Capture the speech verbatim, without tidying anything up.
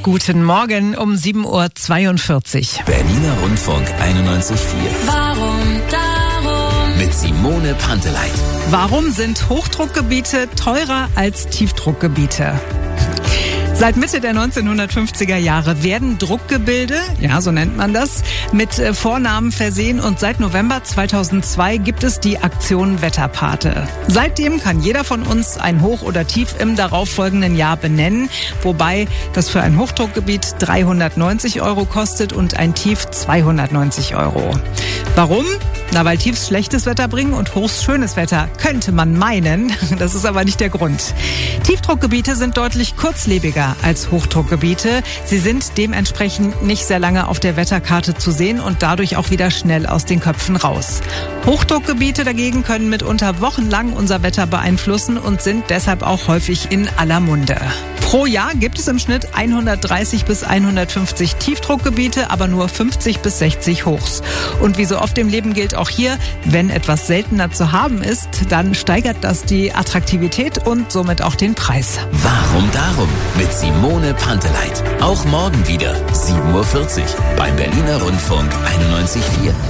Guten Morgen um sieben Uhr zweiundvierzig. Berliner Rundfunk einundneunzig Komma vier. Warum darum? Mit Simone Panteleit. Warum sind Hochdruckgebiete teurer als Tiefdruckgebiete? Seit Mitte der neunzehnhundertfünfziger Jahre werden Druckgebilde, ja, so nennt man das, mit Vornamen versehen und seit November zweitausendzwei gibt es die Aktion Wetterpate. Seitdem kann jeder von uns ein Hoch oder Tief im darauffolgenden Jahr benennen, wobei das für ein Hochdruckgebiet dreihundertneunzig Euro kostet und ein Tief zweihundertneunzig Euro. Warum? Na, weil Tiefs schlechtes Wetter bringen und Hochs schönes Wetter, könnte man meinen. Das ist aber nicht der Grund. Tiefdruckgebiete sind deutlich kurzlebiger als Hochdruckgebiete. Sie sind dementsprechend nicht sehr lange auf der Wetterkarte zu sehen und dadurch auch wieder schnell aus den Köpfen raus. Hochdruckgebiete dagegen können mitunter wochenlang unser Wetter beeinflussen und sind deshalb auch häufig in aller Munde. Pro Jahr gibt es im Schnitt hundertdreißig bis hundertfünfzig Tiefdruckgebiete, aber nur fünfzig bis sechzig Hochs. Und wie so oft im Leben gilt auch hier, wenn etwas seltener zu haben ist, dann steigert das die Attraktivität und somit auch den Preis. Warum darum? Mit Simone Panteleit. Auch morgen wieder sieben Uhr vierzig beim Berliner Rundfunk einundneunzig Komma vier.